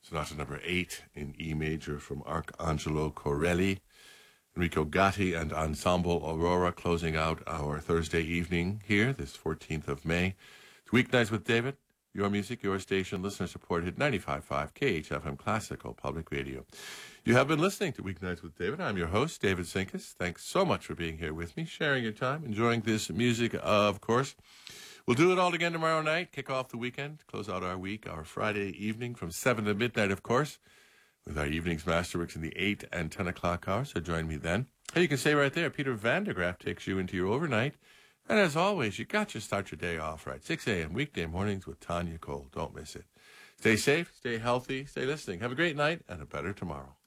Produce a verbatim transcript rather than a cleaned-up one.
Sonata number eight in E major from Arcangelo Corelli. Enrico Gatti and Ensemble Aurora closing out our Thursday evening here, this fourteenth of May. It's Weeknights with David, your music, your station, listener-supported ninety-five point five K H F M Classical Public Radio. You have been listening to Weeknights with David. I'm your host, David Sinkus. Thanks so much for being here with me, sharing your time, enjoying this music, of course. We'll do it all again tomorrow night, kick off the weekend, close out our week, our Friday evening from seven to midnight, of course, with our evenings masterworks in the eight and ten o'clock hours, so join me then. And you can say right there, Peter Vandergraaf takes you into your overnight. And as always, you got to start your day off right. six a.m. weekday mornings with Tanya Cole. Don't miss it. Stay safe, stay healthy, stay listening. Have a great night and a better tomorrow.